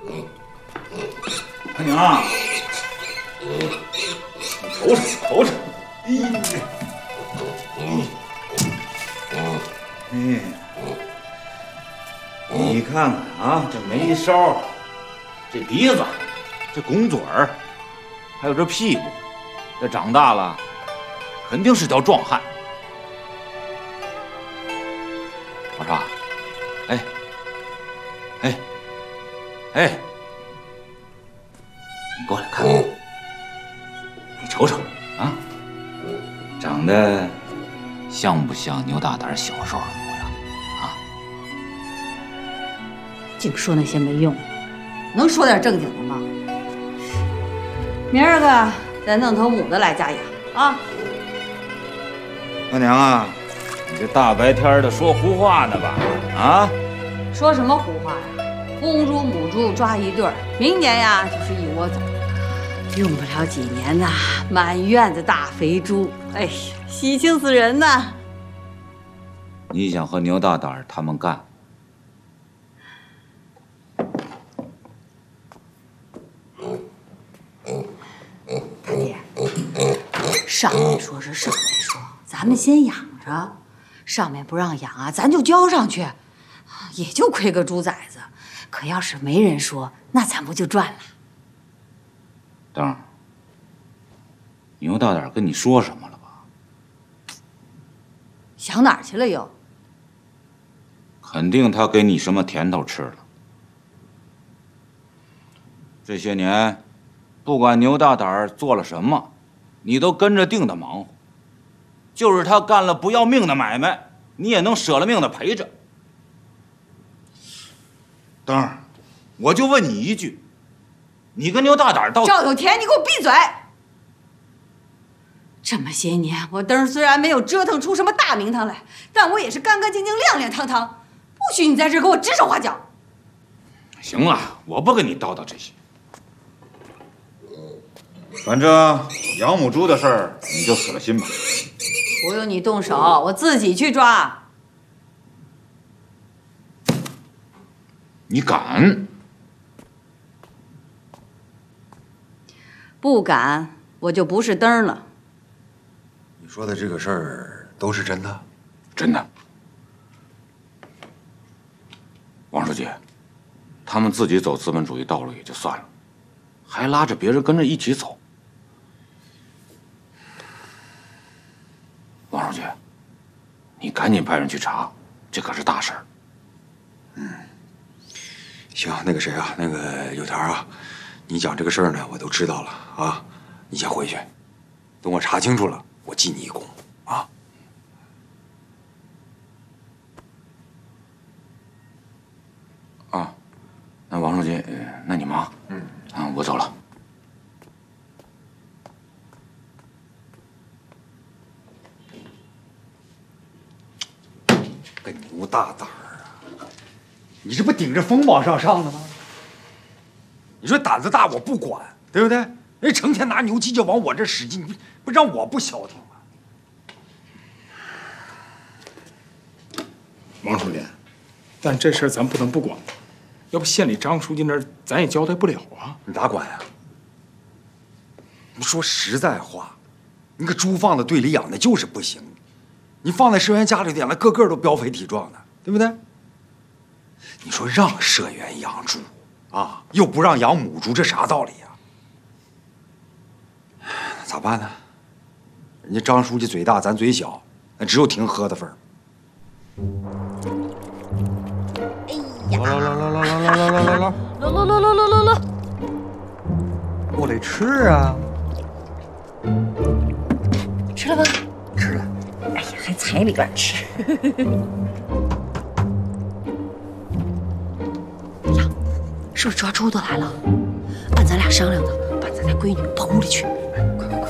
阿娘，瞅瞅瞅瞅，你看看啊，这眉梢，这鼻子，这拱嘴儿，还有这屁股，这长大了，肯定是条壮汉。我说，哎，你过来看看，你瞅瞅啊，长得像不像牛大胆小时候的模样啊？ 净说那些没用的，能说点正经的吗？明儿个再弄头母的来家养啊！ 阿娘啊，你这大白天的说胡话呢吧？啊？ 说什么胡话呀？公猪母猪抓一对儿，明年呀就是一窝枣，用不了几年呐，满院子大肥猪，哎呀，喜庆死人呐！ 你想和牛大胆他们干？ 大爹，上面说是上面说，咱们先养着，上面不让养啊，咱就交上去，也就亏个猪崽子。可要是没人说，那咱不就赚了？ 灯儿，牛大胆跟你说什么了吧？ 想哪儿去了又？ 肯定他给你什么甜头吃了。这些年，不管牛大胆做了什么，你都跟着定的忙活。就是他干了不要命的买卖，你也能舍了命的陪着。灯儿，我就问你一句，你跟牛大胆到…… 赵有田，你给我闭嘴！这么些年，我灯虽然没有折腾出什么大名堂来，但我也是干干净净、亮亮堂堂，不许你在这给我指手画脚。 行了，我不跟你叨叨这些。反正养母猪的事儿，你就死了心吧。 不用你动手，我自己去抓。 你敢？ 不敢，我就不是灯了。 你说的这个事儿都是真的？ 真的。王书记，他们自己走资本主义道路也就算了，还拉着别人跟着一起走。王书记，你赶紧派人去查，这可是大事儿。 行，那个谁啊，那个有田啊，你讲这个事儿呢，我都知道了啊。你先回去，等我查清楚了，我记你一功啊。 啊，那王书记，那你忙，我走了。 个牛大胆儿啊！你这不顶着风往上上了吗？你说胆子大我不管，对不对？人成天拿牛犄角往我这使劲，你不让我不消停吗？ 王书记，但这事儿咱不能不管，要不县里张书记那儿咱也交代不了啊。 你咋管呀？你说实在话，你个猪放在队里养的就是不行，你放在社员家里养的个个都膘肥体壮的，对不对？你说让社员养猪啊，又不让养母猪，这啥道理呀？那咋办呢？人家张书记嘴大，咱嘴小，那只有听喝的份儿。 哎呀！ 来， 我得吃啊！ 吃了吗？ 吃了。 哎呀，还踩里边吃。呀，是不是抓猪的来了？按咱俩商量的，把咱家闺女抱屋里去，